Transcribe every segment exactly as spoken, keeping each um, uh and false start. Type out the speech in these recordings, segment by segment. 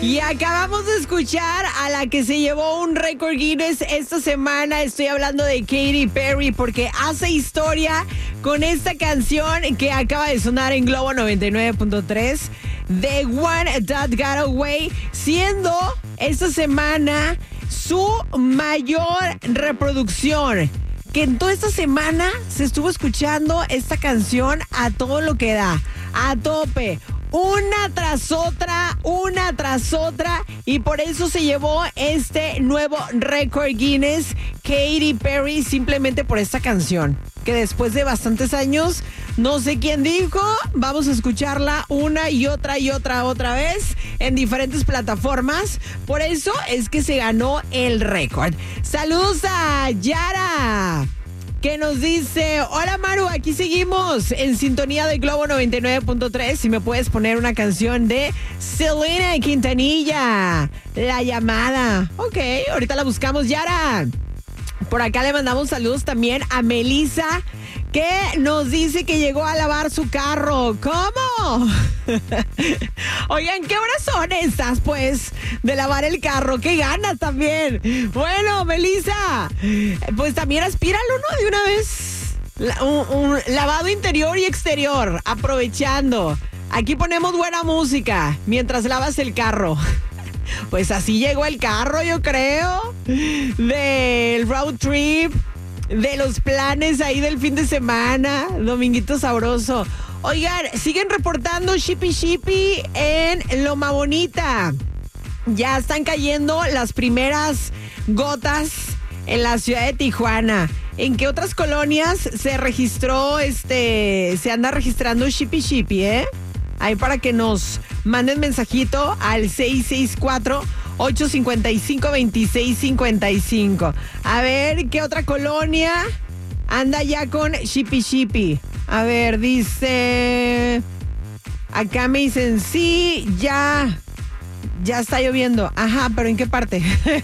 Y acabamos de escuchar a la que se llevó un récord Guinness esta semana. Estoy hablando de Katy Perry porque hace historia con esta canción que acaba de sonar en Globo noventa y nueve punto tres, The One That Got Away, siendo esta semana su mayor reproducción. Que en toda esta semana se estuvo escuchando esta canción a todo lo que da, a tope. Una tras otra, una tras otra, y por eso se llevó este nuevo récord Guinness Katy Perry, simplemente por esta canción, que después de bastantes años, no sé quién dijo, vamos a escucharla una y otra y otra otra vez en diferentes plataformas. Por eso es que se ganó el récord. Saludos a Yara, que nos dice: hola Maru, aquí seguimos en sintonía de Globo noventa y nueve punto tres. Si me puedes poner una canción de Selena Quintanilla, La Llamada. Ok, ahorita la buscamos, Yara. Por acá le mandamos saludos también a Melissa, que nos dice que llegó a lavar su carro. ¿Cómo? Oigan, ¿qué horas son estas, pues, de lavar el carro? ¡Qué ganas también! Bueno, Melissa, pues también aspíralo, ¿no? De una vez. La, un, un lavado interior y exterior, aprovechando. Aquí ponemos buena música mientras lavas el carro. Pues así llegó el carro, yo creo, del road trip, de los planes ahí del fin de semana, dominguito sabroso. Oigan, siguen reportando shippy shippy en Loma Bonita. Ya están cayendo las primeras gotas en la ciudad de Tijuana. ¿En qué otras colonias se registró, este, se anda registrando shippy shippy, eh? Ahí para que nos manden mensajito al seis seis cuatro, ocho cinco cinco, dos seis cinco cinco. A ver, ¿qué otra colonia anda ya con shippy shippy? A ver, dice... Acá me dicen, sí, ya... Ya está lloviendo. Ajá, pero ¿en qué parte?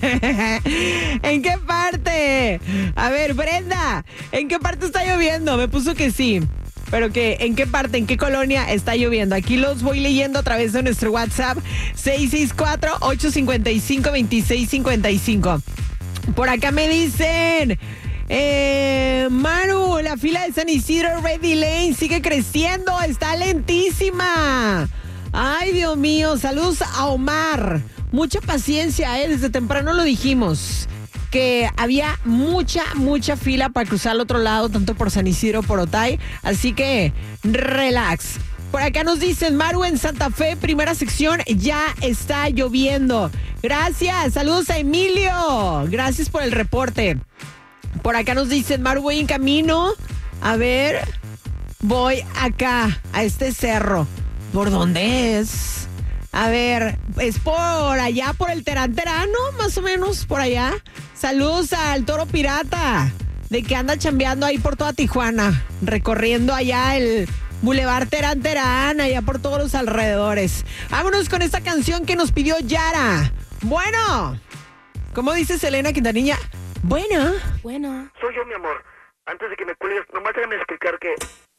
¿En qué parte? A ver, Brenda, ¿en qué parte está lloviendo? Me puso que sí. Pero que, ¿en qué parte, en qué colonia está lloviendo? Aquí los voy leyendo a través de nuestro WhatsApp seis seis cuatro, ocho cinco cinco, dos seis cinco cinco. Por acá me dicen, eh, Maru, la fila de San Isidro Ready Lane sigue creciendo, está lentísima. Ay, Dios mío, saludos a Omar. Mucha paciencia, eh, desde temprano lo dijimos, que había mucha, mucha fila para cruzar al otro lado, tanto por San Isidro, por Otay, así que relax. Por acá nos dicen, Maru, en Santa Fe, primera sección, ya está lloviendo. Gracias, saludos a Emilio, gracias por el reporte. Por acá nos dicen, Maru, voy en camino, a ver, voy acá, a este cerro. ¿Por dónde es? A ver, es por allá, por el Terán Terán, ¿no? Más o menos, por allá. Saludos al Toro Pirata, de que anda chambeando ahí por toda Tijuana, recorriendo allá el Boulevard Terán Terán, allá por todos los alrededores. Vámonos con esta canción que nos pidió Yara. Bueno, ¿cómo dice Selena Quintanilla? Bueno. Bueno. Soy yo, mi amor. Antes de que me cuelgues, nomás déjame explicar que